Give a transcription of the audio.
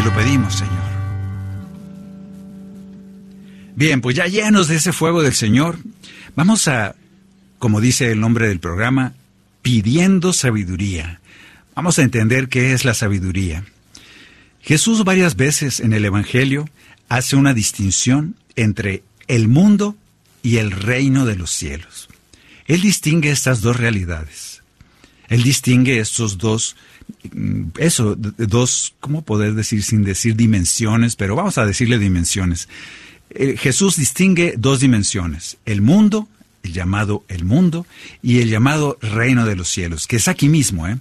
Te lo pedimos, Señor. Bien, pues ya llenos de ese fuego del Señor, vamos a, como dice el nombre del programa, pidiendo sabiduría. Vamos a entender qué es la sabiduría. Jesús varias veces en el Evangelio hace una distinción entre el mundo y el reino de los cielos. Él distingue estas dos realidades. Él distingue estos dos, ¿cómo poder decir sin decir dimensiones? Pero vamos a decirle dimensiones. Jesús distingue dos dimensiones, el mundo, el llamado el mundo, y el llamado reino de los cielos, que es aquí mismo,